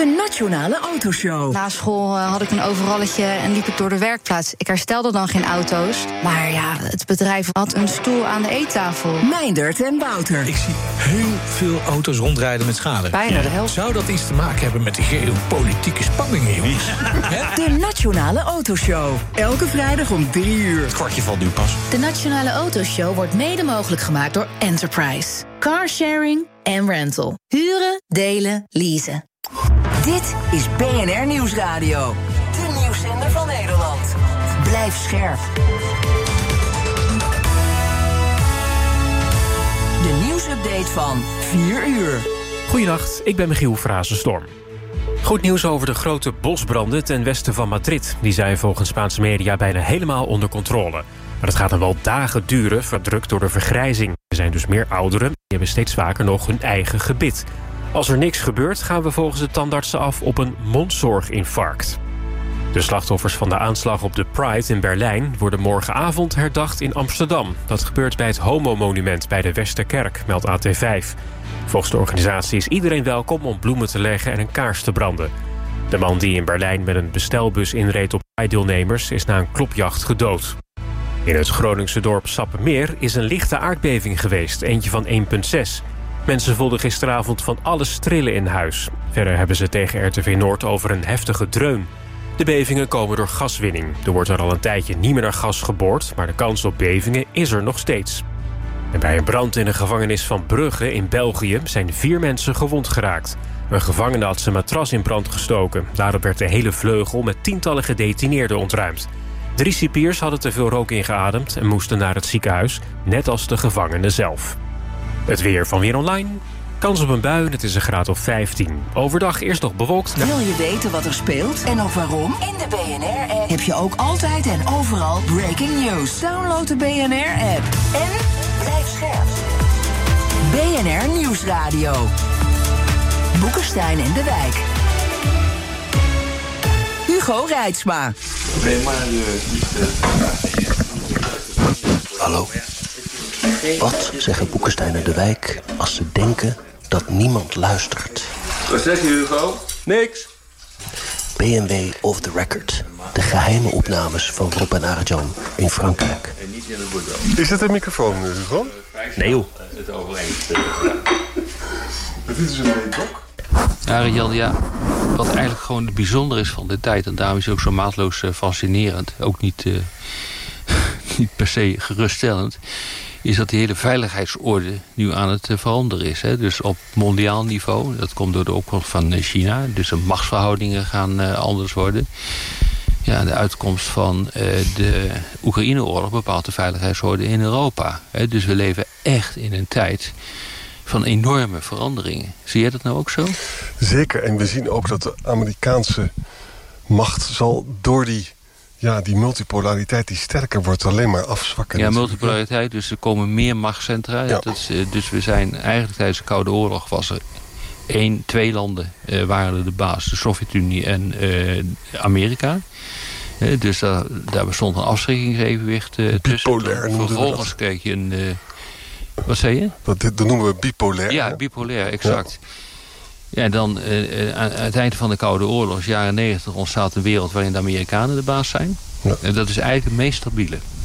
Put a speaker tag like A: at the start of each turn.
A: De Nationale Autoshow.
B: Na school had ik een overalletje en liep ik door de werkplaats. Ik herstelde dan geen auto's. Maar ja, het bedrijf had een stoel aan de eettafel.
A: Meindert en Wouter.
C: Ik zie heel veel auto's rondrijden met schade.
B: Bijna de helft.
C: Zou dat iets te maken hebben met de geopolitieke spanningen, jongens?
A: De Nationale Autoshow. Elke vrijdag om 3 uur.
C: Het kwartje valt nu pas.
D: De Nationale Autoshow wordt mede mogelijk gemaakt door Enterprise. Carsharing en rental. Huren, delen, leasen.
A: Dit is BNR Nieuwsradio. De nieuwszender van Nederland. Blijf scherp. De nieuwsupdate van 4 uur.
E: Goedenacht, ik ben Michiel Frazenstorm. Goed nieuws over de grote bosbranden ten westen van Madrid. Die zijn volgens Spaanse media bijna helemaal onder controle. Maar het gaat dan wel dagen duren, verdrukt door de vergrijzing. Er zijn dus meer ouderen, die hebben steeds vaker nog hun eigen gebit. Als er niks gebeurt, gaan we volgens de tandartsen af op een mondzorginfarct. De slachtoffers van de aanslag op de Pride in Berlijn worden morgenavond herdacht in Amsterdam. Dat gebeurt bij het Homo-monument bij de Westerkerk, meldt AT5. Volgens de organisatie is iedereen welkom om bloemen te leggen en een kaars te branden. De man die in Berlijn met een bestelbus inreed op Pride-deelnemers is na een klopjacht gedood. In het Groningse dorp Sappemeer is een lichte aardbeving geweest, eentje van 1,6. Mensen voelden gisteravond van alles trillen in huis. Verder hebben ze tegen RTV Noord over een heftige dreun. De bevingen komen door gaswinning. Er wordt er al een tijdje niet meer naar gas geboord, maar de kans op bevingen is er nog steeds. En bij een brand in de gevangenis van Brugge in België zijn 4 mensen gewond geraakt. Een gevangene had zijn matras in brand gestoken. Daarop werd de hele vleugel met tientallen gedetineerden ontruimd. 3 cipiers hadden te veel rook ingeademd en moesten naar het ziekenhuis, net als de gevangenen zelf. Het weer van Weer Online. Kans op een bui, het is een graad of 15. Overdag eerst nog bewolkt.
A: Wil je weten wat er speelt en ook waarom? In de BNR-app heb je ook altijd en overal breaking news. Download de BNR-app en blijf scherp. BNR Nieuwsradio. Boekenstein en de Wijk. Hugo Reitsma.
F: Hallo. Wat zeggen Boekenstein en de Wijk als ze denken dat niemand luistert?
G: Wat zeg je, Hugo? Niks.
F: BMW Off the Record. De geheime opnames van Rob en Arjan in Frankrijk.
H: Is het een microfoon, Hugo?
F: Nee, joh.
G: Het overeenst.
H: Dit is een meetok.
I: Arjan, ja. Wat eigenlijk gewoon bijzonder is van de tijd, en daarom is het ook zo maatloos fascinerend, ook niet per se geruststellend, is dat die hele veiligheidsorde nu aan het veranderen is. Hè? Dus op mondiaal niveau, dat komt door de opkomst van China. Dus de machtsverhoudingen gaan anders worden. Ja, de uitkomst van de Oekraïne-oorlog bepaalt de veiligheidsorde in Europa. Hè? Dus we leven echt in een tijd van enorme veranderingen. Zie jij dat nou ook zo?
H: Zeker, en we zien ook dat de Amerikaanse macht zal door die multipolariteit die sterker wordt alleen maar afzwakken.
I: Ja, multipolariteit, dus er komen meer machtscentra. Ja. Dus we zijn eigenlijk tijdens de Koude Oorlog was er 2 landen waren de baas. De Sovjet-Unie en Amerika. Dus daar bestond een afschrikkingsevenwicht tussen.
H: Bipolair.
I: Vervolgens kreeg je een... wat zei je?
H: Dat noemen we bipolair.
I: Ja, bipolair, exact. Ja, en dan aan het eind van de Koude Oorlog, jaren 90, ontstaat een wereld waarin de Amerikanen de baas zijn. Ja. En dat is eigenlijk het meest stabiele.